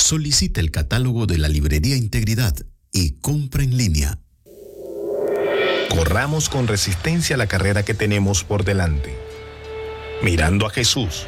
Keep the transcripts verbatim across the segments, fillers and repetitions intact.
Solicita el catálogo de la Librería Integridad y compra en línea. Corramos con resistencia la carrera que tenemos por delante, mirando a Jesús,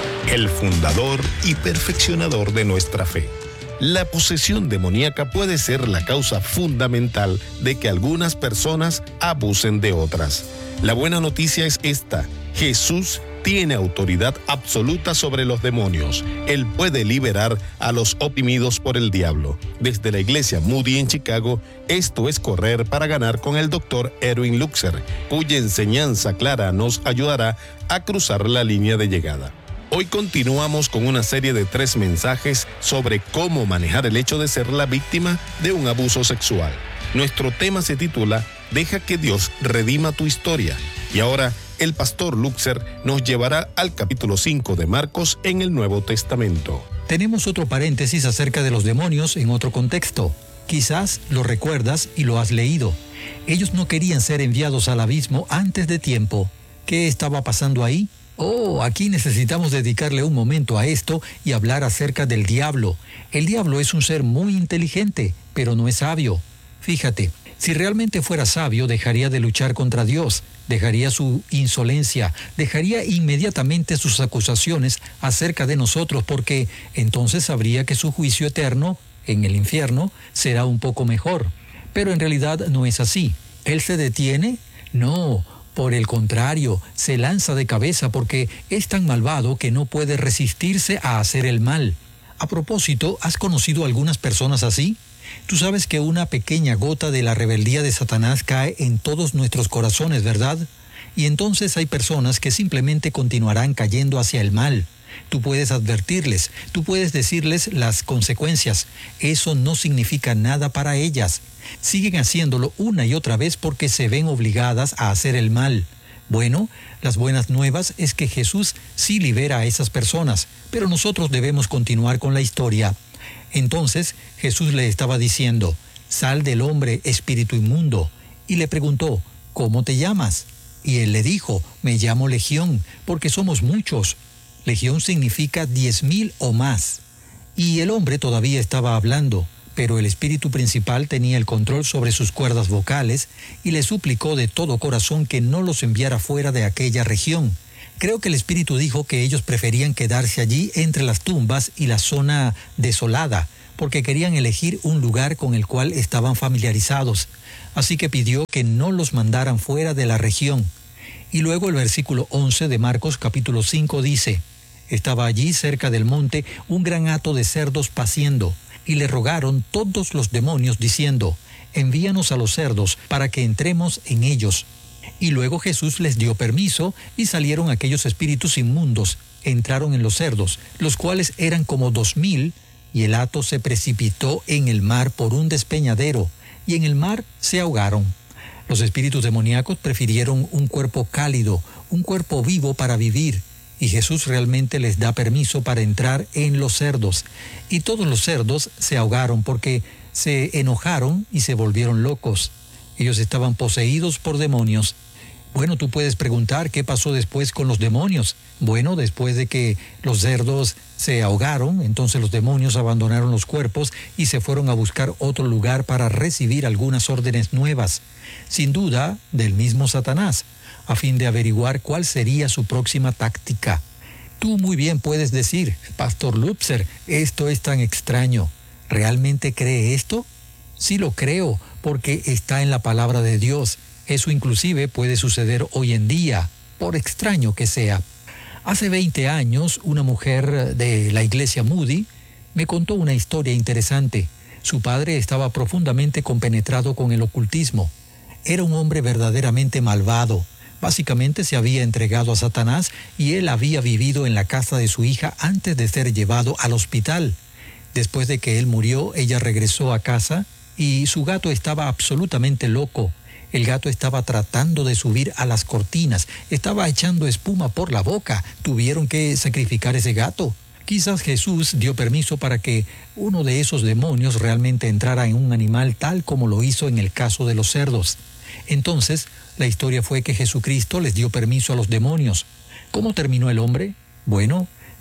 el fundador y perfeccionador de nuestra fe. La posesión demoníaca puede ser la causa fundamental de que algunas personas abusen de otras. La buena noticia es esta: Jesús tiene autoridad absoluta sobre los demonios. Él puede liberar a los oprimidos por el diablo. Desde la iglesia Moody en Chicago, esto es Correr para Ganar con el doctor Erwin Luxer, cuya enseñanza clara nos ayudará a cruzar la línea de llegada. Hoy continuamos con una serie de tres mensajes sobre cómo manejar el hecho de ser la víctima de un abuso sexual. Nuestro tema se titula Deja que Dios redima tu historia. Y ahora, el pastor Luxer nos llevará al capítulo cinco de Marcos en el Nuevo Testamento. Tenemos otro paréntesis acerca de los demonios en otro contexto. Quizás lo recuerdas y lo has leído. Ellos no querían ser enviados al abismo antes de tiempo. ¿Qué estaba pasando ahí? Oh, aquí necesitamos dedicarle un momento a esto y hablar acerca del diablo. El diablo es un ser muy inteligente, pero no es sabio. Fíjate, si realmente fuera sabio, dejaría de luchar contra Dios, dejaría su insolencia, dejaría inmediatamente sus acusaciones acerca de nosotros, porque entonces sabría que su juicio eterno, en el infierno, será un poco mejor. Pero en realidad no es así. ¿Él se detiene? No. Por el contrario, se lanza de cabeza porque es tan malvado que no puede resistirse a hacer el mal. A propósito, ¿has conocido algunas personas así? Tú sabes que una pequeña gota de la rebeldía de Satanás cae en todos nuestros corazones, ¿verdad? Y entonces hay personas que simplemente continuarán cayendo hacia el mal. Tú puedes advertirles, tú puedes decirles las consecuencias. Eso no significa nada para ellas. Siguen haciéndolo una y otra vez porque se ven obligadas a hacer el mal. Bueno, las buenas nuevas es que Jesús sí libera a esas personas, pero nosotros debemos continuar con la historia. Entonces Jesús le estaba diciendo, sal del hombre, espíritu inmundo. Y le preguntó, ¿cómo te llamas? Y él le dijo, me llamo Legión, porque somos muchos. Legión significa diez mil o más. Y el hombre todavía estaba hablando, pero el espíritu principal tenía el control sobre sus cuerdas vocales y le suplicó de todo corazón que no los enviara fuera de aquella región. Creo que el espíritu dijo que ellos preferían quedarse allí entre las tumbas y la zona desolada, porque querían elegir un lugar con el cual estaban familiarizados. Así que pidió que no los mandaran fuera de la región. Y luego el versículo once de Marcos capítulo cinco dice, estaba allí cerca del monte un gran hato de cerdos paciendo, y le rogaron todos los demonios diciendo, envíanos a los cerdos para que entremos en ellos. Y luego Jesús les dio permiso y salieron aquellos espíritus inmundos, entraron en los cerdos, los cuales eran como dos mil, y el hato se precipitó en el mar por un despeñadero, y en el mar se ahogaron. Los espíritus demoníacos prefirieron un cuerpo cálido, un cuerpo vivo para vivir, y Jesús realmente les da permiso para entrar en los cerdos. Y todos los cerdos se ahogaron porque se enojaron y se volvieron locos. Ellos estaban poseídos por demonios. Bueno, tú puedes preguntar qué pasó después con los demonios. Bueno, después de que los cerdos se ahogaron, entonces los demonios abandonaron los cuerpos y se fueron a buscar otro lugar para recibir algunas órdenes nuevas, sin duda del mismo Satanás, a fin de averiguar cuál sería su próxima táctica. Tú muy bien puedes decir, Pastor Luxer, esto es tan extraño. ¿Realmente cree esto? Sí lo creo, porque está en la palabra de Dios. Eso inclusive puede suceder hoy en día, por extraño que sea. Hace veinte años, una mujer de la iglesia Moody me contó una historia interesante. Su padre estaba profundamente compenetrado con el ocultismo. Era un hombre verdaderamente malvado. Básicamente se había entregado a Satanás y él había vivido en la casa de su hija antes de ser llevado al hospital. Después de que él murió, ella regresó a casa y su gato estaba absolutamente loco. El gato estaba tratando de subir a las cortinas, estaba echando espuma por la boca. Tuvieron que sacrificar ese gato. Quizás Jesús dio permiso para que uno de esos demonios realmente entrara en un animal tal como lo hizo en el caso de los cerdos. Entonces, la historia fue que Jesucristo les dio permiso a los demonios. ¿Cómo terminó el hombre? Bueno,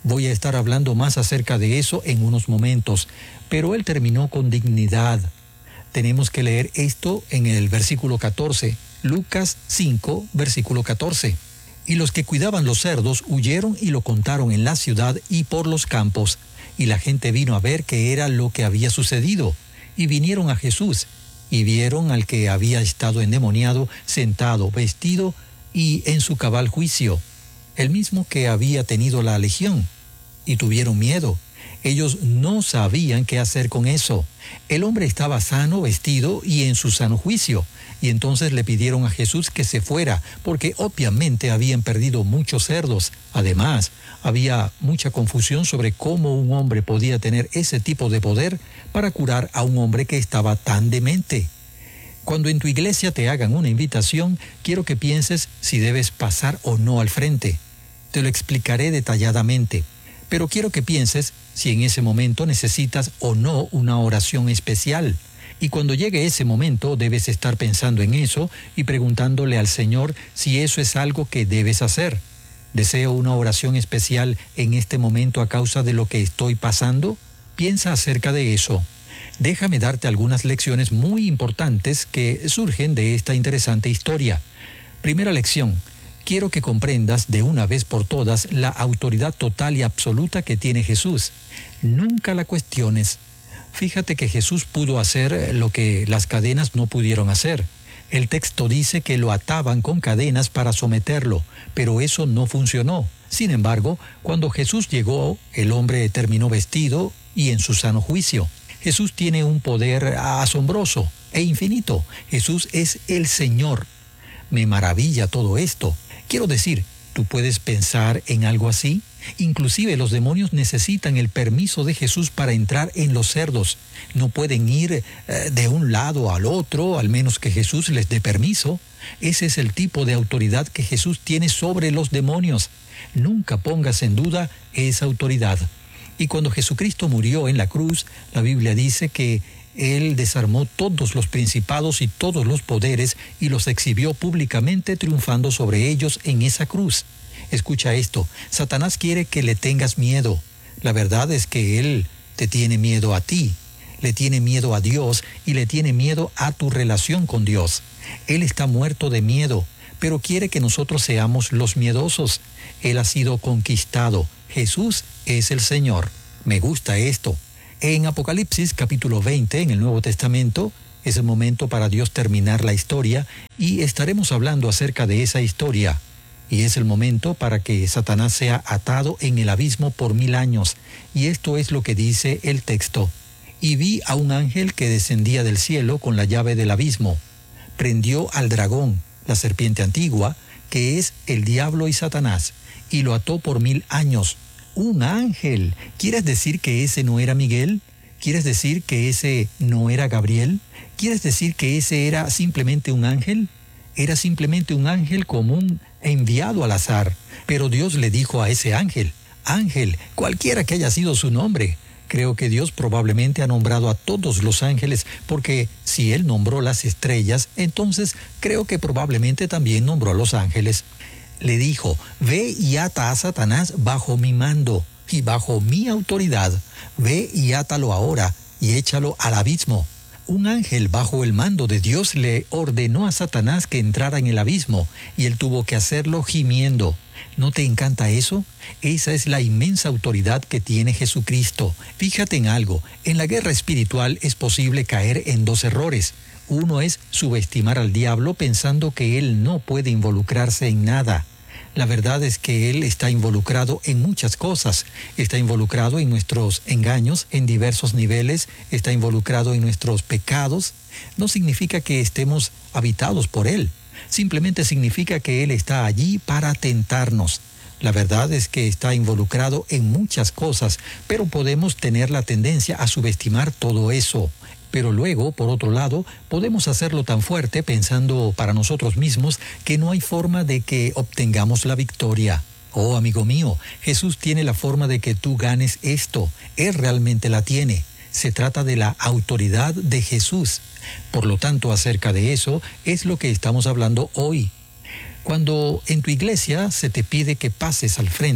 Voy a estar hablando más acerca de eso en unos momentos, pero él terminó con dignidad. Tenemos que leer esto en el versículo catorce, Lucas cinco, versículo catorce. Y los que cuidaban los cerdos huyeron y lo contaron en la ciudad y por los campos, y la gente vino a ver qué era lo que había sucedido, y vinieron a Jesús, y vieron al que había estado endemoniado sentado, vestido y en su cabal juicio, el mismo que había tenido la legión, y tuvieron miedo. Ellos no sabían qué hacer con eso. El hombre estaba sano, vestido y en su sano juicio, y entonces le pidieron a Jesús que se fuera, porque obviamente habían perdido muchos cerdos. Además, había mucha confusión sobre cómo un hombre podía tener ese tipo de poder para curar a un hombre que estaba tan demente. Cuando en tu iglesia te hagan una invitación, quiero que pienses si debes pasar o no al frente. Te lo explicaré detalladamente, pero quiero que pienses si en ese momento necesitas o no una oración especial. Y cuando llegue ese momento, debes estar pensando en eso y preguntándole al Señor si eso es algo que debes hacer. ¿Deseo una oración especial en este momento a causa de lo que estoy pasando? Piensa acerca de eso. Déjame darte algunas lecciones muy importantes que surgen de esta interesante historia. Primera lección. Quiero que comprendas de una vez por todas la autoridad total y absoluta que tiene Jesús. Nunca la cuestiones. Fíjate que Jesús pudo hacer lo que las cadenas no pudieron hacer. El texto dice que lo ataban con cadenas para someterlo, pero eso no funcionó. Sin embargo, cuando Jesús llegó, el hombre terminó vestido y en su sano juicio. Jesús tiene un poder asombroso e infinito. Jesús es el Señor. Me maravilla todo esto. Quiero decir, ¿tú puedes pensar en algo así? Inclusive los demonios necesitan el permiso de Jesús para entrar en los cerdos. No pueden ir eh, de un lado al otro, al menos que Jesús les dé permiso. Ese es el tipo de autoridad que Jesús tiene sobre los demonios. Nunca pongas en duda esa autoridad. Y cuando Jesucristo murió en la cruz, la Biblia dice que Él desarmó todos los principados y todos los poderes y los exhibió públicamente triunfando sobre ellos en esa cruz. Escucha esto, Satanás quiere que le tengas miedo. La verdad es que él te tiene miedo a ti, le tiene miedo a Dios y le tiene miedo a tu relación con Dios. Él está muerto de miedo, pero quiere que nosotros seamos los miedosos. Él ha sido conquistado. Jesús es el Señor. Me gusta esto. En Apocalipsis capítulo veinte, en el Nuevo Testamento, es el momento para Dios terminar la historia y estaremos hablando acerca de esa historia. Y es el momento para que Satanás sea atado en el abismo por mil años. Y esto es lo que dice el texto. Y vi a un ángel que descendía del cielo con la llave del abismo. Prendió al dragón, la serpiente antigua, que es el diablo y Satanás, y lo ató por mil años. Un ángel. ¿Quieres decir que ese no era Miguel? ¿Quieres decir que ese no era Gabriel? ¿Quieres decir que ese era simplemente un ángel? Era simplemente un ángel común enviado al azar. Pero Dios le dijo a ese ángel, ángel, cualquiera que haya sido su nombre. Creo que Dios probablemente ha nombrado a todos los ángeles, porque si Él nombró las estrellas, entonces creo que probablemente también nombró a los ángeles. Le dijo, ve y ata a Satanás bajo mi mando y bajo mi autoridad. Ve y átalo ahora y échalo al abismo. Un ángel bajo el mando de Dios le ordenó a Satanás que entrara en el abismo y él tuvo que hacerlo gimiendo. ¿No te encanta eso? Esa es la inmensa autoridad que tiene Jesucristo. Fíjate en algo, en la guerra espiritual es posible caer en dos errores. Uno es subestimar al diablo pensando que él no puede involucrarse en nada. La verdad es que Él está involucrado en muchas cosas. Está involucrado en nuestros engaños en diversos niveles, está involucrado en nuestros pecados. No significa que estemos habitados por Él. Simplemente significa que Él está allí para tentarnos. La verdad es que está involucrado en muchas cosas, pero podemos tener la tendencia a subestimar todo eso. Pero luego, por otro lado, podemos hacerlo tan fuerte pensando para nosotros mismos que no hay forma de que obtengamos la victoria. Oh, amigo mío, Jesús tiene la forma de que tú ganes esto. Él realmente la tiene. Se trata de la autoridad de Jesús. Por lo tanto, acerca de eso es lo que estamos hablando hoy. Cuando en tu iglesia se te pide que pases al frente,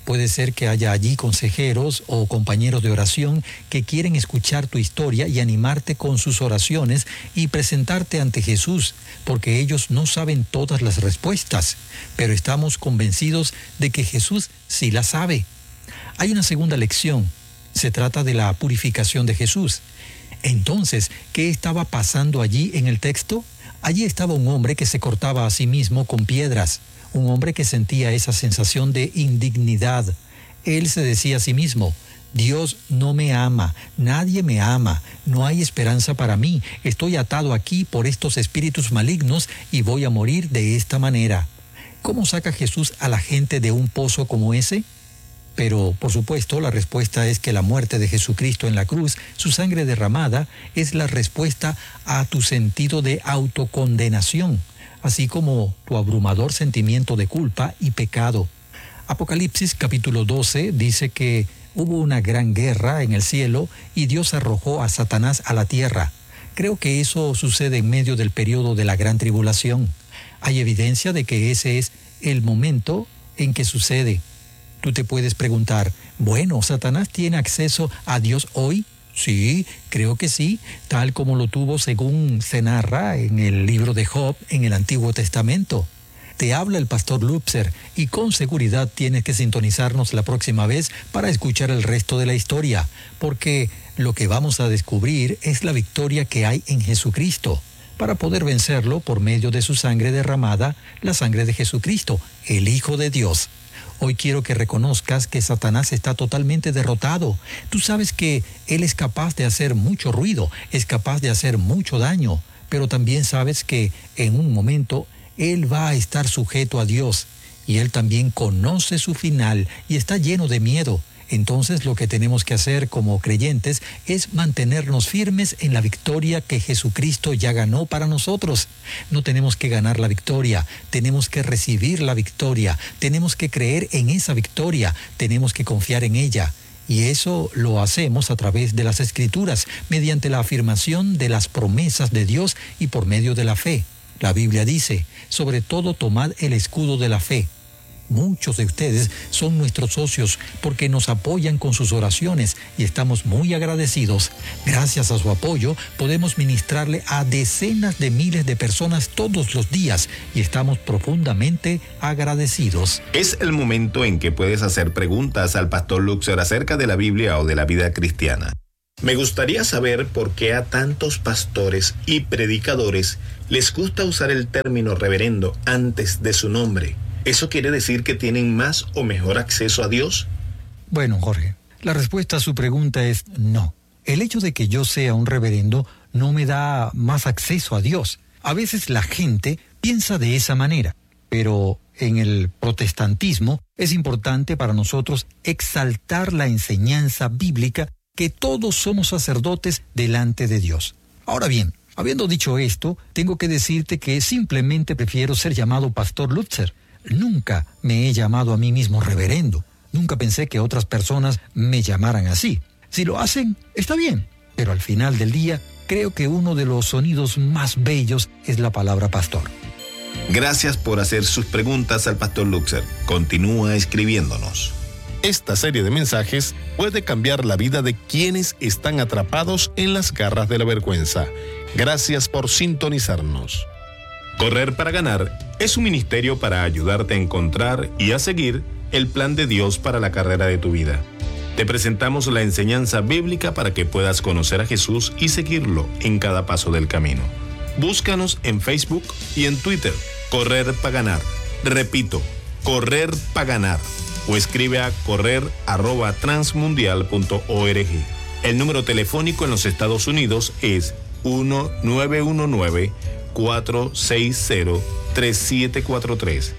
Puede ser que haya allí consejeros o compañeros de oración que quieren escuchar tu historia y animarte con sus oraciones y presentarte ante Jesús, porque ellos no saben todas las respuestas, pero estamos convencidos de que Jesús sí las sabe. Hay una segunda lección. Se trata de la purificación de Jesús. Entonces, ¿qué estaba pasando allí en el texto? Allí estaba un hombre que se cortaba a sí mismo con piedras. Un hombre que sentía esa sensación de indignidad. Él se decía a sí mismo: Dios no me ama, nadie me ama, no hay esperanza para mí, estoy atado aquí por estos espíritus malignos y voy a morir de esta manera. ¿Cómo saca Jesús a la gente de un pozo como ese? Pero, por supuesto, la respuesta es que la muerte de Jesucristo en la cruz, su sangre derramada, es la respuesta a tu sentido de autocondenación, así como tu abrumador sentimiento de culpa y pecado. Apocalipsis capítulo doce dice que hubo una gran guerra en el cielo y Dios arrojó a Satanás a la tierra. Creo que eso sucede en medio del periodo de la gran tribulación. Hay evidencia de que ese es el momento en que sucede. Tú te puedes preguntar, bueno, ¿Satanás tiene acceso a Dios hoy? Sí, creo que sí, tal como lo tuvo según se narra en el libro de Job en el Antiguo Testamento. Te habla el pastor Lutzer y con seguridad tienes que sintonizarnos la próxima vez para escuchar el resto de la historia, porque lo que vamos a descubrir es la victoria que hay en Jesucristo, para poder vencerlo por medio de su sangre derramada, la sangre de Jesucristo, el Hijo de Dios. Hoy quiero que reconozcas que Satanás está totalmente derrotado. Tú sabes que él es capaz de hacer mucho ruido, es capaz de hacer mucho daño, pero también sabes que en un momento él va a estar sujeto a Dios y él también conoce su final y está lleno de miedo. Entonces lo que tenemos que hacer como creyentes es mantenernos firmes en la victoria que Jesucristo ya ganó para nosotros. No tenemos que ganar la victoria, tenemos que recibir la victoria, tenemos que creer en esa victoria, tenemos que confiar en ella. Y eso lo hacemos a través de las Escrituras, mediante la afirmación de las promesas de Dios y por medio de la fe. La Biblia dice, sobre todo tomad el escudo de la fe. Muchos de ustedes son nuestros socios porque nos apoyan con sus oraciones y estamos muy agradecidos. Gracias a su apoyo podemos ministrarle a decenas de miles de personas todos los días y estamos profundamente agradecidos. Es el momento en que puedes hacer preguntas al pastor Lutzer acerca de la Biblia o de la vida cristiana. Me gustaría saber por qué a tantos pastores y predicadores les gusta usar el término reverendo antes de su nombre. ¿Eso quiere decir que tienen más o mejor acceso a Dios? Bueno, Jorge, la respuesta a su pregunta es no. El hecho de que yo sea un reverendo no me da más acceso a Dios. A veces la gente piensa de esa manera, pero en el protestantismo es importante para nosotros exaltar la enseñanza bíblica que todos somos sacerdotes delante de Dios. Ahora bien, habiendo dicho esto, tengo que decirte que simplemente prefiero ser llamado pastor Lutzer. Nunca me he llamado a mí mismo reverendo. Nunca pensé que otras personas me llamaran así. Si lo hacen, está bien. Pero al final del día, creo que uno de los sonidos más bellos es la palabra pastor. Gracias por hacer sus preguntas al pastor Lutzer. Continúa escribiéndonos. Esta serie de mensajes puede cambiar la vida de quienes están atrapados en las garras de la vergüenza. Gracias por sintonizarnos. Correr para ganar es un ministerio para ayudarte a encontrar y a seguir el plan de Dios para la carrera de tu vida. Te presentamos la enseñanza bíblica para que puedas conocer a Jesús y seguirlo en cada paso del camino. Búscanos en Facebook y en Twitter, Correr para ganar. Repito, Correr para ganar. O escribe a correr arroba transmundial punto org. El número telefónico en los Estados Unidos es uno nueve uno nueve, cuatro seis cero, tres siete cuatro tres.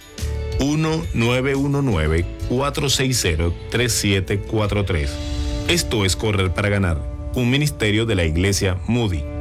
uno nueve uno nueve, cuatro seis cero, tres siete cuatro tres. Esto es Correr para Ganar, un ministerio de la Iglesia Moody.